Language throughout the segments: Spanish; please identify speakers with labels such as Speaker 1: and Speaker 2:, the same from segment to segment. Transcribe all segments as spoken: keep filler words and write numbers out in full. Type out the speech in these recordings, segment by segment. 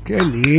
Speaker 1: Qué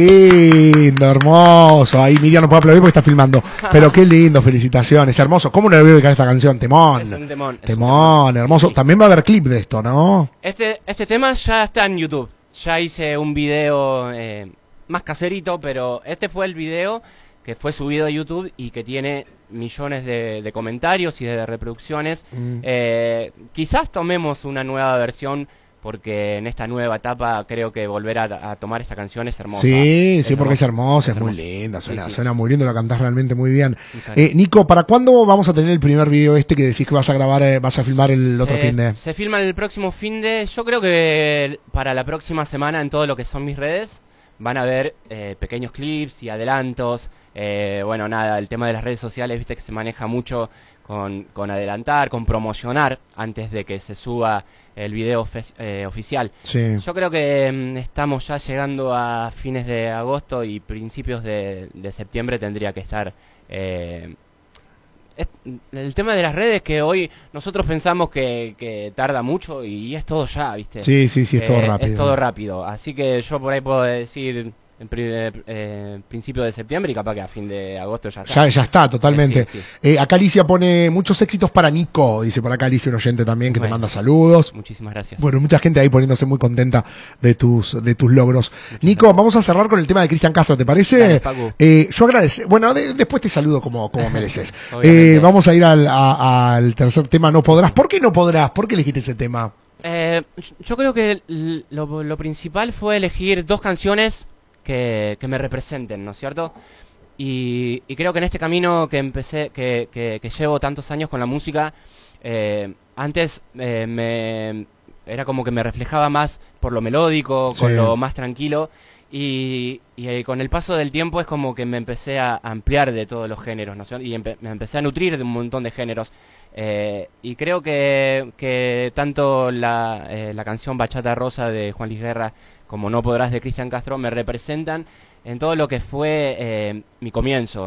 Speaker 1: lindo, hermoso. Ahí Miriam no puede aplaudir porque está filmando. Pero qué lindo, felicitaciones. Hermoso. ¿Cómo no le voy a dedicar esta canción? Temón.
Speaker 2: Es un temón. Es
Speaker 1: temón,
Speaker 2: un temón.
Speaker 1: hermoso.
Speaker 2: Sí.
Speaker 1: También va a haber clip de esto, ¿no?
Speaker 2: Este, este tema ya está en YouTube. Ya hice un video eh, más caserito, pero este fue el video que fue subido a YouTube y que tiene millones de, de comentarios y de reproducciones. Mm. Eh, quizás tomemos una nueva versión, porque en esta nueva etapa creo que volver a, a tomar esta canción es hermosa.
Speaker 1: Sí,
Speaker 2: es
Speaker 1: sí, porque
Speaker 2: hermosa,
Speaker 1: es hermosa, es,
Speaker 2: es
Speaker 1: muy
Speaker 2: hermosa.
Speaker 1: linda, suena,
Speaker 2: sí, sí.
Speaker 1: suena muy lindo, la cantás realmente muy bien. Eh, Nico, ¿para cuándo vamos a tener el primer video este que decís que vas a grabar, eh, vas a filmar el otro
Speaker 2: se,
Speaker 1: fin de?
Speaker 2: Se filma el próximo fin de, yo creo que para la próxima semana en todo lo que son mis redes van a ver eh, pequeños clips y adelantos. Eh, bueno, nada, el tema de las redes sociales, viste que se maneja mucho con, con adelantar, con promocionar antes de que se suba el video eh, oficial.
Speaker 1: Sí.
Speaker 2: Yo creo que mm, estamos ya llegando a fines de agosto y principios de, de septiembre tendría que estar... Eh, es, el tema de las redes, que hoy nosotros pensamos que, que tarda mucho y es todo ya, ¿viste?
Speaker 1: Sí, sí, sí, es todo
Speaker 2: eh,
Speaker 1: rápido.
Speaker 2: Es todo rápido, así que yo por ahí puedo decir... en eh, principio de septiembre y capaz que a fin de agosto ya está.
Speaker 1: Ya, ya está, totalmente.
Speaker 2: Sí, sí.
Speaker 1: Eh, acá Alicia pone muchos éxitos para Nico, dice por acá Alicia, un oyente también que
Speaker 2: bueno,
Speaker 1: te manda saludos.
Speaker 2: Muchísimas gracias.
Speaker 1: Bueno, mucha gente ahí poniéndose muy contenta de tus de tus logros.
Speaker 2: Muchas
Speaker 1: Nico,
Speaker 2: gracias.
Speaker 1: Vamos a cerrar con el tema de Cristian Castro, ¿te parece?
Speaker 2: Dale, Facu.
Speaker 1: Eh, yo agradezco, bueno, de, después te saludo como, como mereces. eh, vamos a ir al, a, al tercer tema, No Podrás. ¿Por qué no podrás? ¿Por qué elegiste ese tema?
Speaker 2: Eh, yo creo que lo, lo principal fue elegir dos canciones Que, que me representen, ¿no es cierto? Y, y creo que en este camino que empecé, que, que, que llevo tantos años con la música, eh, antes eh, me era como que me reflejaba más por lo melódico, con sí. lo más tranquilo, y, y eh, con el paso del tiempo es como que me empecé a ampliar de todos los géneros, ¿no es cierto? Y empe me empecé a nutrir de un montón de géneros. Eh, y creo que, que tanto la, eh, la canción Bachata Rosa de Juan Luis Guerra como No Podrás de Cristian Castro me representan en todo lo que fue eh, mi comienzo.